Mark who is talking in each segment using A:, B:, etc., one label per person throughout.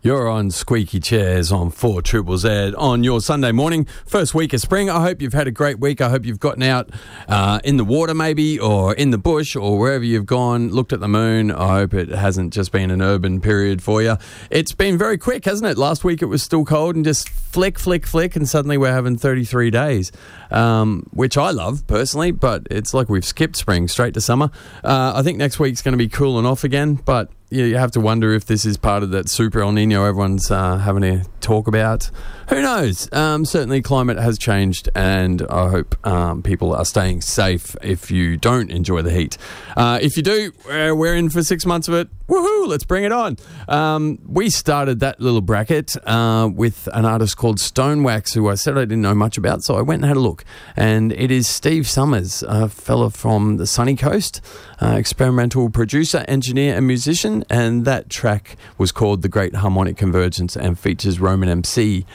A: You're on Squeaky Chairs on 4 Triple Z on your Sunday morning, first week of spring. I hope you've had a great week. I hope you've gotten out in the water maybe, or in the bush, or wherever you've gone, looked at the moon. I hope it hasn't just been an urban period for you. It's been very quick, hasn't it? Last week it was still cold and just flick, and suddenly we're having 33 days, which I love personally, but it's like we've skipped spring straight to summer. I think next week's going to be cooling off again, but you have to wonder if this is part of that super El Nino everyone's having to talk about. Who knows? Certainly climate has changed, and I hope people are staying safe if you don't enjoy the heat. If you do, we're in for 6 months of it. Woohoo! Let's bring it on. We started that little bracket with an artist called Stonewax, who I said I didn't know much about, so I went and had a look. And it is Steve Summers, a fella from the sunny coast, experimental producer, engineer and musician, and that track was called The Great Harmonic Convergence and features Roman MC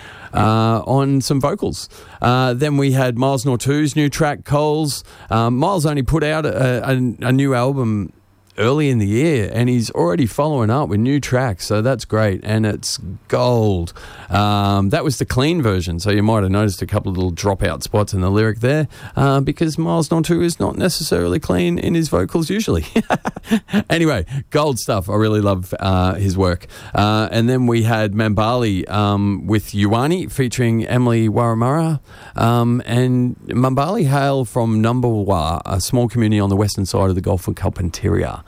A: on some vocals. Then we had Miles Nortou's new track, Coles. Miles only put out a new album early in the year, and he's already following up with new tracks, so that's great, and it's gold. That was the clean version, so you might have noticed a couple of little dropout spots in the lyric there, because Miles Nortou is not necessarily clean in his vocals usually. Anyway, gold stuff. I really love his work. And then we had Mambali with Yuani featuring Emily Waramara, and Mambali hail from Numbawa, a small community on the western side of the Gulf of Carpentaria.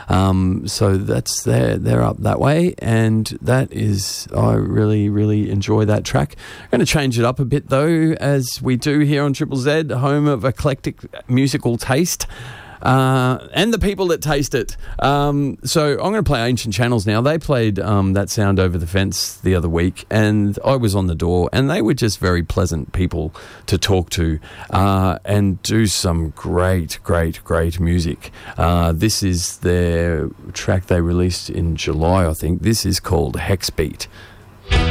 A: So that's they're up that way, and that is, I really enjoy that track. I'm going to change it up a bit though, as we do here on Triple Z, home of eclectic musical taste. And the people that taste it. So I'm going to play Ancient Channels now. They played that Sound Over the Fence the other week, and I was on the door, and they were just very pleasant people to talk to and do some great music. This is their track they released in July, I think. This is called Hexbeat.